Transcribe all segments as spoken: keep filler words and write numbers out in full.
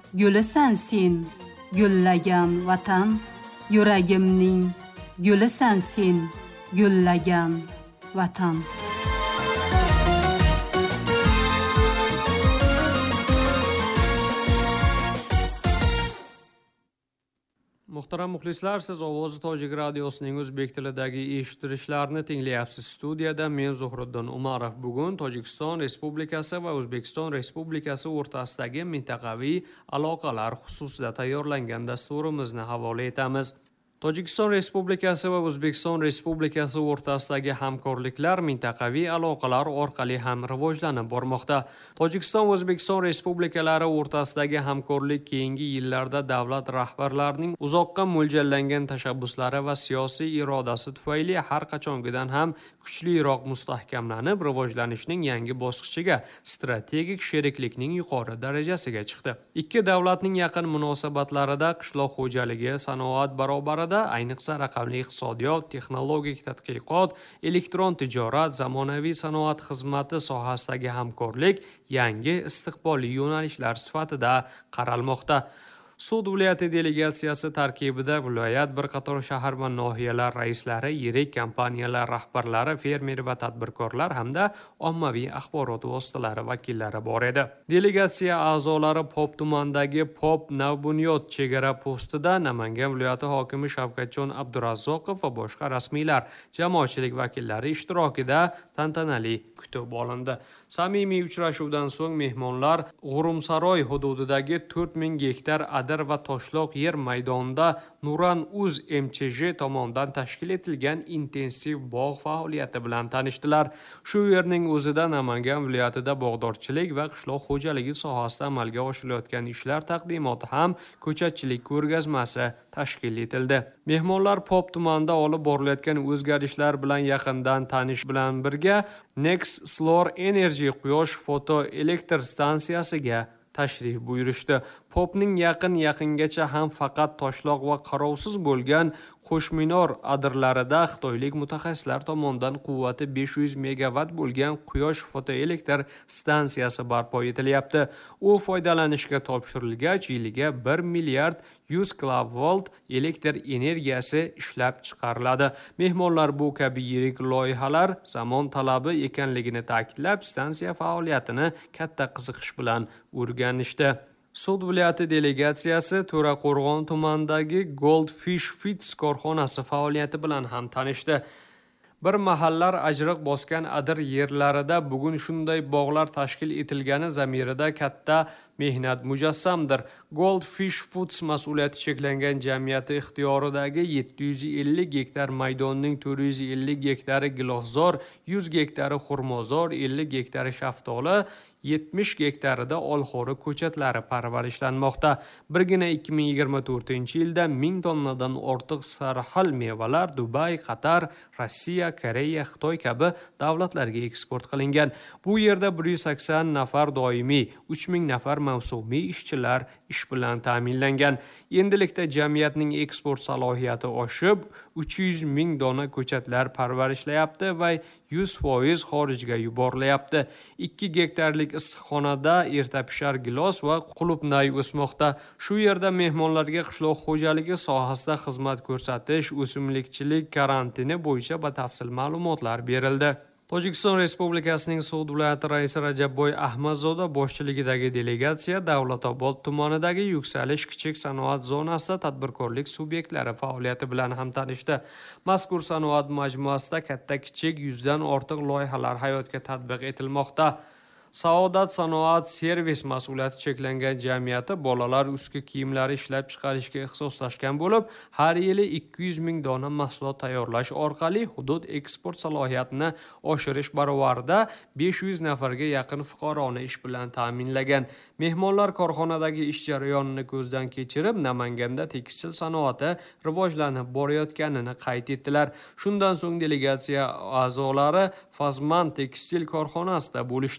gülüsen sen, güllagan vatan, yuragimning gülüsen sen, güllagan vatan. Muhtaram muxlislar, siz Ovozi Tojik radiosining o'zbek tilidagi eshittirishlarini tinglayapsiz. Studiyada men Zuhriddin Umarov. Bugun Tojikiston Respublikasi va O'zbekiston Respublikasi o'rtasidagi mintaqaviy aloqalar xususida tayyorlangan dasturimizni havola etamiz. Tojikiston Respublikasi va O'zbekiston Respublikasi o'rtasidagi hamkorliklar mintaqaviy aloqalar orqali ham rivojlanib bormoqda. Tojikiston va O'zbekiston Respublikalari o'rtasidagi hamkorlik keyingi yillarda davlat rahbarlarining uzoqqa mo'ljallangan tashabbuslari va siyosiy irodasi tufayli har qachongidan ham kuchliroq mustahkamlanib, rivojlanishning yangi bosqichiga, strategik sheriklikning yuqori darajasiga chiqdi. Ikki davlatning yaqin munosabatlarida qishloq xo'jaligi, sanoat barobarida ayniqsa raqamli iqtisodiyot, texnologik tadqiqot, elektron tijorat, zamonaviy sanoat xizmati sohasidagi hamkorlik yangi istiqbolli yo'nalishlar sifatida qaralmoqda. Sud viloyati delegatsiyasi tarkibida viloyat bir qator shahar va nohiyalar raislari, yirik kompaniyalar rahbarlari, fermer va tadbirkorlar hamda ommaviy axborot vositalari vakillari bor edi. Delegatsiya a'zolari Pop tumanidagi Pop Navbunyod chegara postida Namangan viloyati hokimi Shavkatjon Abdurazzoqov va boshqa rasmiylar, jamoatchilik vakillari ishtirokida tantanali kutib olindi. Samimiy uchrashuvdan so'ng mehmonlar G'urumsaroy hududidagi to'rt ming gektar Adir va Toshloq yer maydonida Nuran Uz M Ch J tomonidan tashkil etilgan intensiv bog' faoliyati bilan tanishdilar. Shu yerning o'zida Namangan viloyatida bog'dorchilik va qishloq xo'jaligi sohasida amalga oshirilayotgan ishlar taqdimoti ham ko'chatchilik ko'rgazmasi tashkil etildi. Mehmonlar Pop tumanida olib borilayotgan o'zgarishlar bilan yaqindan tanish bilan birga Next Solar Energy quyosh foto elektr stansiyasiga tashrif buyurishdi. Popning yaqin yaqingacha ham faqat toshloq va qarovsiz bo'lgan Qo'shminor adirlarida xitoylik mutaxassislar tomonidan quvvati besh yuz megavat bo'lgan quyosh fotoelektr stansiyasi barpo etilyapti. U foydalanishga topshirilgach, yiliga bir milliard yuz kilovolt elektr energiyasi ishlab chiqariladi. Mehmonlar bu kabi yirik loyihalar zamon talabi ekanligini ta'kidlab, stansiya faoliyatini katta qiziqish bilan o'rganishdi. Sud viloyati delegatsiyasi To'raqo'rg'on tumanidagi Goldfish Feeds korxonasi faoliyati bilan ham tanishdi. Bir mahallar ajriq bosgan adir yerlarida bugun shunday bog'lar tashkil etilgani zamirida katta mehnat mujassamdir. Goldfish Foods mas'uliyati cheklangan jamiyati ixtiyoridagi yetti yuz ellik gektar maydonning to'rt yuz ellik gektari giloszor, yuz gektari xurmozor, ellik gektari shaftoli, yetmish gektarida olxo'ri ko'chatlari parvarishlanmoqda. Birgina ikki ming yigirma to'rtinchi yilda ming tonnadan ortiq sarxil mevalar Dubay, Qatar, Rossiya, Koreya, Xitoy kabi davlatlarga eksport qilingan. Bu yerda bir yuz sakson nafar doimiy, uch ming nafar mavsumiy ishchilar ish bilan ta'minlangan. Endilikda jamiyatning eksport salohiyati oshib, uch yuz ming dona ko'chatlar parvarishlayapti va yuz foiz xorijga yuborilyapti. ikki gektarlik issiqxonada ertapishar gilos va qulupnay o'smoqda. Shu yerda mehmonlarga qishloq xo'jaligi sohasida xizmat ko'rsatish, o'simlikchilik karantini bo'yicha batafsil ma'lumotlar berildi. Tojikiston Respublikasining Sud viloyati raisi Rajabboy Ahmadzoda boshchiligidagi delegatsiya Davlatobod tumanidagi Yuksalish kichik sanoat zonasida tadbirkorlik subyektlari faoliyati bilan ham tanishdi. Mazkur sanoat majmuasida katta-kichik yuzdan ortiq loyihalar hayotga tatbiq etilmoqda. Saodat sanoat servis mas'uliyati cheklangan jamiyati bolalar ustki kiyimlari ishlab chiqarishga ixtisoslashgan bo'lib, har yili ikki yuz ming dona mahsulot tayyorlash orqali hudud eksport salohiyatini oshirish barobarida besh yuz nafarga yaqin fuqaroni ish bilan ta'minlagan. Mehmonlar korxonadagi ish jarayonini ko'zdan kechirib, Namanganda tekstil sanoati rivojlanib borayotganini qayd etdilar. Shundan so'ng delegatsiya a'zolari Fazman tekstil korxonasida bo'lishdi.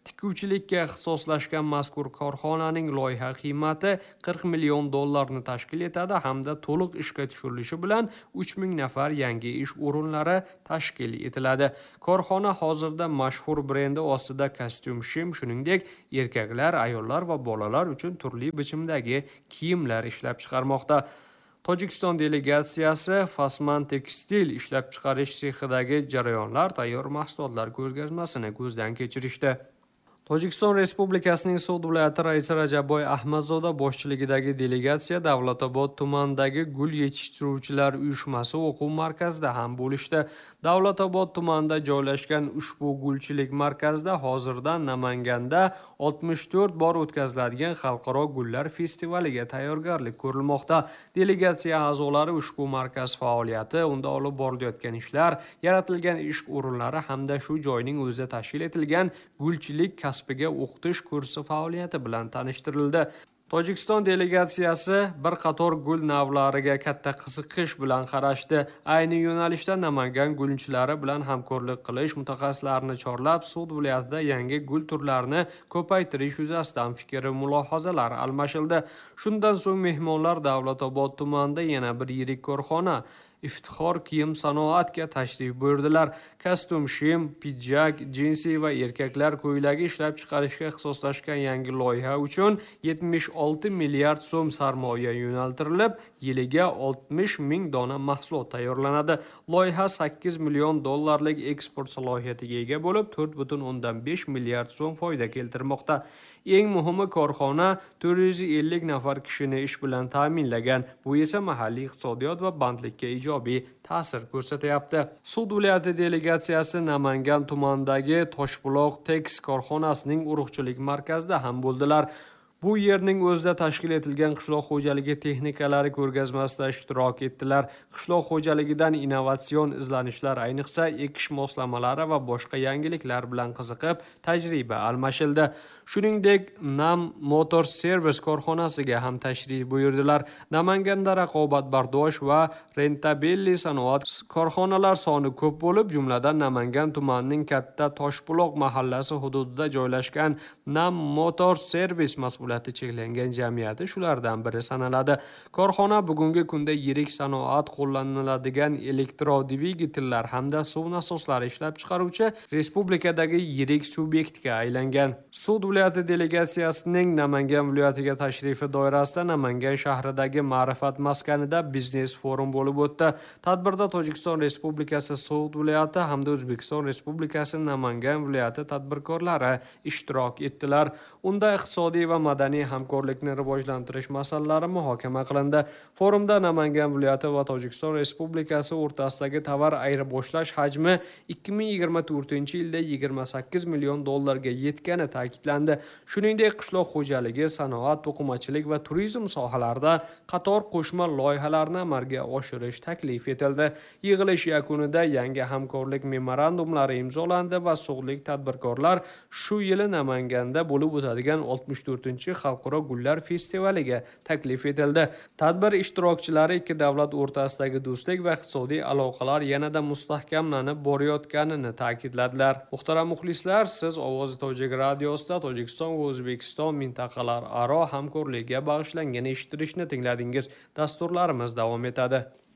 Tikuvchilikka ixtisoslashgan mazkur korxonaning loyiha qiymati qirq million dollarni tashkil etadi hamda to'liq ishga tushirilishi bilan uch ming nafar yangi ish o'rinlari tashkil etiladi. Korxona hozirda mashhur brendi ostida kostyum shim, shuningdek, erkaklar, ayollar va bolalar uchun turli bichimdagi kiyimlar ishlab chiqarmoqda. Tojikiston delegatsiyasi Fasman tekstil ishlab chiqarish sexidagi jarayonlar, tayyor mahsulotlar ko'rgazmasini ko'zdan kechirishdi. Tojikiston Respublikasining So'g'd viloyati raisi Rajabboy Ahmadzoda boshchiligidagi delegatsiya Davlatobod tumanidagi gul yetishtiruvchilar uyushmasi o'quv markazida ham bo'lishdi. Davlatobod tumanida joylashgan ushbu gulchilik markazida hozirda Namanganda oltmish to'rt bor o'tkaziladigan xalqaro gullar festivaliga tayyorgarlik ko'rilmoqda. Delegatsiya a'zolari ushbu markaz faoliyati, unda olib borilayotgan ishlar, yaratilgan ish o'rinlari hamda shu joyning o'zida tashkil etilgan gulchilik kasbiga o'qitish kursi faoliyati bilan tanishtirildi. Tojikiston delegatsiyasi bir qator gul navlariga katta qiziqish bilan qarashdi. Ayni yo'nalishda Namangan gulchilari bilan hamkorlik qilish, mutaxassislarini chorlab, So'g'd viloyatida yangi gul turlarini ko'paytirish yuzasidan fikr va mulohazalar almashildi. Shundan so'ng mehmonlar Davlatobod tumanida yana bir yirik korxona Iftixor kiyim sanoatga tashrif buyurdilar. Kostyum shim, pidjak, jinsi va erkaklar ko'ylagi ishlab chiqarishga ixtisoslashgan yangi loyiha uchun yetmish olti milliard so'm sarmoya yo'naltirilib, yiliga oltmish ming dona mahsulot tayyorlanadi. Loyiha sakkiz million dollarlik eksport salohiyatiga ega bo'lib, to'rt butun o'ndan besh milliard so'm foyda keltirmoqda. Eng muhimi, korxona to'rt yuz ellik nafar kishini ish bilan ta'minlagan. Bu esa mahalliy iqtisodiyot va bandlikka ijobiy ta'sir ko'rsatyapti. So'g'd viloyati delegatsiyasi Namangan tumanidagi Toshbuloq Tex korxonasining urug'chilik markazida ham bo'ldilar. Bu yerning o'zida tashkil etilgan qishloq xo'jaligi texnikalari ko'rgazmasida ishtirok etdilar. Qishloq xo'jaligidan innovatsion izlanishlar, ayniqsa ekish moslamalari va boshqa yangiliklar bilan qiziqib, tajriba almashildi. Shuningdek, Nam Motor Service korxonasiga ham tashrif buyurdilar. Namanganda raqobatbardosh va rentabelli sanoat korxonalar soni ko'p bo'lib, jumladan Namangan tumanining katta Toshbuloq mahallasi hududida joylashgan Nam Motor Service mas'uliyati cheklangan jamiyati shulardan biri sanaladi. Korxona bugungi kunda yirik sanoat, qo'llaniladigan elektrodvigatellar hamda suv nasoslari ishlab chiqaruvchi respublikadagi yirik subyektga aylangan. So'g'd viloyati delegatsiyasining Namangan viloyatiga tashrifi doirasida Namangan shahridagi Ma'rifat maskanida biznes forum bo'lib o'tdi. Tadbirda Tojikiston Respublikasi So'g'd viloyati hamda O'zbekiston Respublikasi Namangan viloyati tadbirkorlari ishtirok etdilar. Unda iqtisodiy va madaniy hamkorlikni rivojlantirish masalalari muhokama qilindi. Forumda Namangan viloyati va Tojikiston Respublikasi o'rtasidagi tovar ayirboshlash hajmi ikki ming yigirma to'rtinchi yilda yigirma sakkiz million dollarga yetgani ta'kidlandi. Shuningdek, qishloq xo'jaligi, sanoat, to'qimachilik va turizm sohalarida qator qo'shma loyihalarni amalga oshirish taklif etildi. Yig'ilish yakunida yangi hamkorlik memorandumlari imzolandi va so'g'dlik tadbirkorlar shu yili Namanganda bo'lib o'tadigan oltmish to'rtinchi xalqaro gullar festivaliga taklif etildi. Tadbir ishtirokchilari ikki davlat o'rtasidagi do'stlik va iqtisodiy aloqalar yanada mustahkamlanib borayotganini ta'kidladilar. Muhtaram muxlislar, siz Ovozi Tojik radiosida Tojikiston va O'zbekiston mintaqalararo hamkorlikka bag'ishlangan eshittirishni tingladingiz. Dasturlarimiz davom etadi.